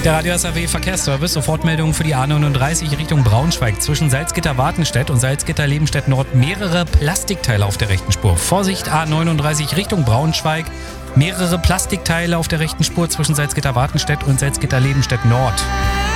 Der Radio SAW Verkehrsservice, Sofortmeldung für die A39 Richtung Braunschweig. Zwischen Salzgitter-Wartenstedt und Salzgitter-Lebenstedt Nord mehrere Plastikteile auf der rechten Spur. Vorsicht, A39 Richtung Braunschweig. Mehrere Plastikteile auf der rechten Spur zwischen Salzgitter-Wartenstedt und Salzgitter-Lebenstedt Nord.